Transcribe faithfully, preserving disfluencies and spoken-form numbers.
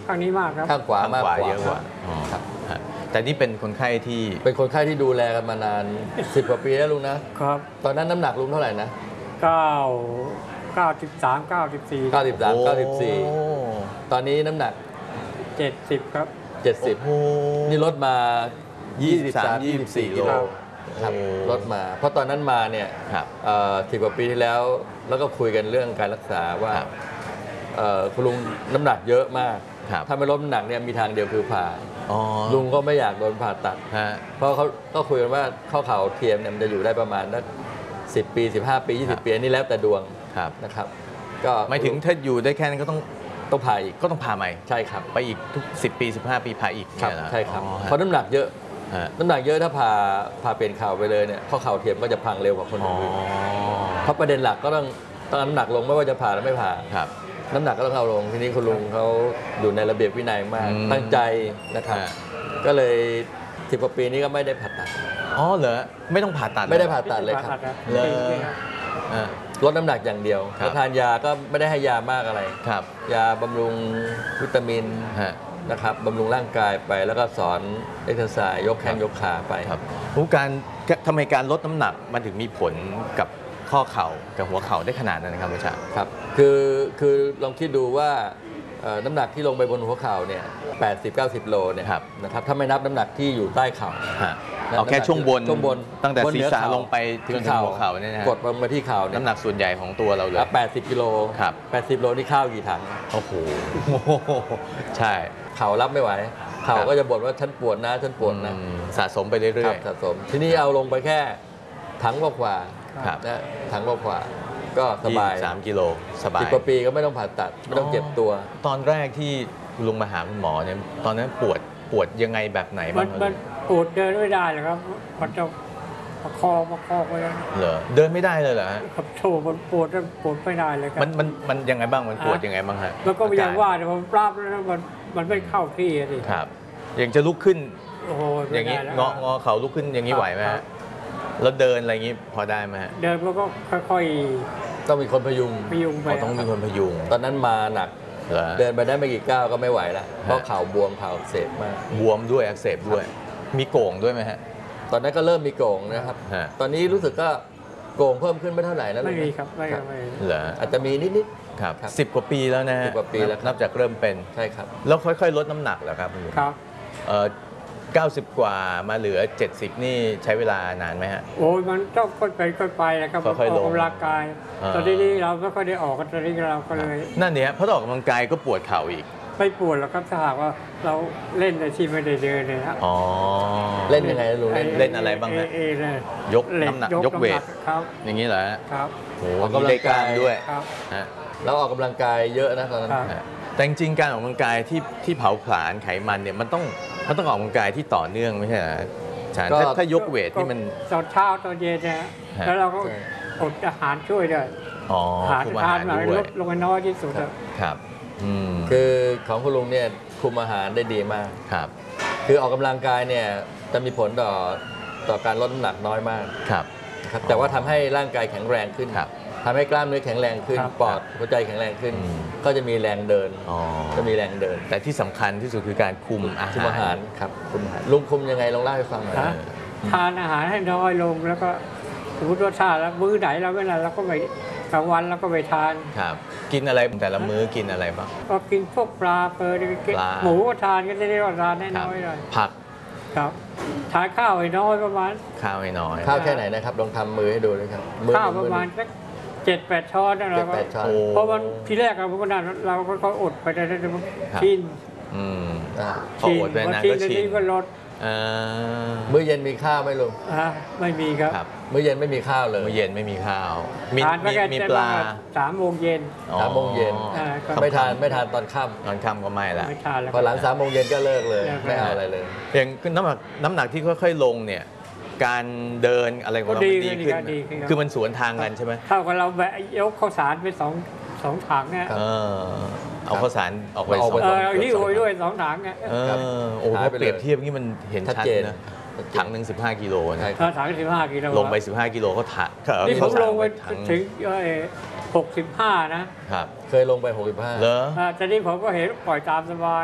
ข้างนี้มากครับข้างขวามากกว่าเยอะกว่าครับแต่นี่เป็นคนไข้ที่เป็นคนไข้ที่ดูแลกันมานานสิบกว่าปีแล้วลุงนะครับตอนนั้นน้ำหนักลุงเท่าไหร่นะเก้าเก้าสิบสามเก้าสิบสี่เก้าสิบสามเก้าสิบสี่ตอนนี้น้ำหนักเจ็ดสิบครับเจ็ดสิบนี่ลดมายี่สิบสาม ยี่สิบสี่โลครับลดมาเพราะตอนนั้นมาเนี่ยสิบกว่าปีที่แล้วแล้วก็คุยกันเรื่องการรักษาว่าคุณลุงน้ำหนักเยอะมากถ้าไม่ลดน้ำหนักเนี่ยมีทางเดียวคือผ่าลุงก็ไม่อยากโดนผ่าตัดเพราะเขาก็คุยกันว่าข้อเข่าเทียมเนี่ยมันจะอยู่ได้ประมาณสักสิบปีสิบห้าปียี่สิบปีนี่แล้วแต่ดวงนะครับก็ไม่ถึงถ้าอยู่ได้แค่นั้นก็ต้องต้องผ่าอีกก็ต้องผ่าใหม่ใช่ครับไปอีกทุกสิบปีสิบห้าปีผ่าอีกใช่ครับเพราะน้ำหนักเยอะน้ำหนักเยอะถ้าผ่าผ่าเปลี่ยนเข่าไปเลยเนี่ยข้อเข่าเทียมก็จะพังเร็วกว่าคนอื่นเพราะประเด็นหลักก็ต้องต้องน้ำหนักลงไม่ว่าจะผ่าหรือไม่ผ่าน้ำหนักก็ต้องเอาลงทีนี้คุณลุงเขาอยู่ในระเบียบวินัยมากตั้งใจนะครับก็เลยสิบกว่าปีนี้ก็ไม่ได้ผ่าตัดอ๋อเหรอไม่ต้องผ่าตัดไม่ได้ผ่าตัดเลยครับเลยลดน้ำหนักอย่างเดียวแล้วทานยาก็ไม่ได้ให้ยามากอะไรยาบำรุงวิตามินนะครับบำรุงร่างกายไปแล้วก็สอนเอ็กซ์ไซส์ยกแข้งยกขาไปครับผู้การทำไมการลดน้ำหนักมันถึงมีผลกับข้อเข่ากับหัวเข่าได้ขนาดนั้นนะครับอาจารย์ครับคือคือลองคิดดูว่าน้ำหนักที่ลงไปบนหัวเข่าเนี่ยแปดสิบ เก้าสิบโลเนี่ยนะครับถ้าไม่นับน้ำหนักที่อยู่ใต้เข่าเอาแค่ช่วงบนช่วงบนตั้งแต่ศีรษะลงไปถึงหัวเข่าเนี่ยนะกดลงมาที่เข่าน้ำหนักส่วนใหญ่ของตัวเราเลยแปดสิบกิโลครับแปดสิบโลนี่ข้าวกี่ถังโอ้โหใช่เข่ารับไม่ไหวเข่าก็จะบ่นว่าฉันปวดนะฉันปวดนะสะสมไปเรื่อยๆสะสมทีนี้เอาลงไปแค่ถังกว่านะถังกว่าก็สบายสามกิโลสบายสิบกว่าปีก็ไม่ต้องผ่าตัดไม่ต้องเจ็บตัวตอนแรกที่ลุงมาหาคุณหมอเนี่ยตอนนั้นปวดปวดยังไงแบบไหนบ้างมันปวดเดินไม่ได้เลยครับมันจะประคองประคองไปเหรอเดินไม่ได้เลยเหรอครับโถมันปวดปวดไม่ได้เลยครับมันมันมันยังไงบ้างมันปวดยังไงบ้างฮะแล้วก็อย่างว่าเนี่ยผมปราบแล้วมันมันไม่เข้าที่สิครับอย่างจะลุกขึ้นโอ้โหอย่างนี้งองอเข่าลุกขึ้นอย่างนี้ไหวไหมฮะแล้วเดินอะไรอย่างนี้พอได้ไหมฮะเดินก็ค่อยๆต้องมีคนพยุงพยุงไปต้องมีคนพยุงตอนนั้นมาหนักเดินไปได้ไม่กี่ก้าวก็ไม่ไหวแล้วเพราะเข่าบวมเข่าอักเสบมากบวมด้วยอักเสบด้วยมีโก่งด้วยไหมฮะตอนนั้นก็เริ่มมีโก่งนะครับตอนนี้รู้สึกก็โก่งเพิ่มขึ้นไม่เท่าไหร่แล้วไม่มีครับไม่ไม่เหรออาจจะมีนิดๆครับสิบกว่าปีแล้วนะสิบกว่าปีแล้วนับจากเริ่มเป็นใช่ครับแล้วค่อยๆลดน้ำหนักเหรอครับครับเก้าสิบกว่ามาเหลือเจ็ดสิบนี่ใช้เวลานานไหมฮะโอ้ยมันต้องค่อยไปค่อยไปนะครับออกกำลังกายตอนนี้เราไม่ค่อยได้ออกกันตอนนี้เราก็เลยนั่นเนี่ยเพราะออกกำลังกายก็ปวดเข่าอีกไม่ปวดหรอกครับถ้าหากว่าเราเล่นในที่ไม่ได้เดินเลยครับอ๋อเล่นยังไงลุงเล่นอะไรบ้างฮะยกน้ำหนักยกเวทครับอย่างนี้เหรอครับโอ้ออกกำลังกายด้วยแล้วออกกำลังกายเยอะนะตอนนั้นแต่จริงๆการออกกำลังกายที่ที่เผาผลาญไขมันเนี่ยมันต้องมันต้องออกกำลังกายที่ต่อเนื่องไม่ใช่เหรอถ้าถ้ายกเวทที่มันตอนเช้าตอนเย็นนะแล้วเราก็อดอาหารช่วยด้วยอ๋ออาหารทานมาลดลงไปน้อยที่สุดครับคือของคุณลุงเนี่ยคุมอาหารได้ดีมากครับคือออกกำลังกายเนี่ยจะมีผลต่อต่อการลดน้ำหนักน้อยมากครับครับแต่ว่าทำให้ร่างกายแข็งแรงขึ้นทำให้กล้ามเนื้อแข็งแรงขึ้นปอดหัวใจแข็งแรงขึ้นก็จะมีแรงเดินจะมีแรงเดินแต่ที่สำคัญที่สุดคือการคุมอาหารครับคุมอาหารลุงคุมยังไงลองเล่าให้ฟังหน่อยทานอาหารให้น้อยลงแล้วก็สมมติว่าถ้าแล้วมื้อไหนเราเวลาเราก็ไปกลางวันเราก็ไปทานครับกินอะไรแต่ละมื้อกินอะไรบ้างก็กินพวกปลาเปิดหมูก็ทานก็จะได้ทานน้อยๆเลยผักครับทานข้าวให้น้อยประมาณข้าวให้น้อยข้าวแค่ไหนนะครับลองทำมือให้ดูเลยครับข้าวประมาณสักเจ็ดแปดช้อนอะไรก็เพราะมันทีแรกเราก็นั่นเราก็อดไปได้ได้ชินพออดไปนานก็ชินก็ลดมื้อเย็นมีข้าวไหมลุงไม่มีครับมื้อเย็นไม่มีข้าวเลยมื้อเย็นไม่มีข้าวมีมีปลาสามโมงเย็นสามโมงเย็นไม่ทานไม่ทานตอนค่ำตอนค่ำก็ไม่ละพอหลังสามโมงเย็นก็เลิกเลยไม่เอาอะไรเลยอย่างน้ำหนักน้ำหนักที่ค่อยๆลงเนี่ยการเดินอะไรของเราดีขึ้นคือมันสวนทางกันใช่ไหมเท่ากับเราแบกยกข้าวสารไปสองสองถังเนี่ยเอาข้าวสารออกไปสองถังที่โวยด้วยสองถังเนี่ยโอ้โหเปรียบเทียบนี่มันเห็นชัดนะถังหนึ่งสิบห้ากิโลนะถังสิบห้ากิโลลงไปสิบห้ากิโลก็ถังนี่ผมลงไปถึงหกสิบห้านะครับเคยลงไปหกสิบห้าเหรอแต่นี่ผมก็เห็นปล่อยตามสบาย